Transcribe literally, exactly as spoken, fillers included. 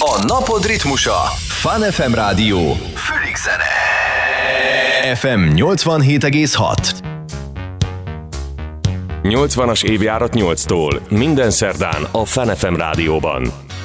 A napod ritmusa. Fun ef em Rádió. Főrik zene. ef em nyolcvanhét egész hat. nyolcvanas évjárat nyolctól. Minden szerdán a Fun ef em Rádióban.